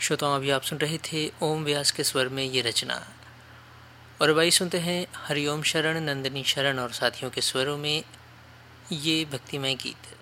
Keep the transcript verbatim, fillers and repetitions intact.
श्रोताओं, अभी आप सुन रहे थे ओम व्यास के स्वर में ये रचना। और भाई सुनते हैं हरिओम शरण, नंदिनी शरण और साथियों के स्वरों में ये भक्तिमय गीत।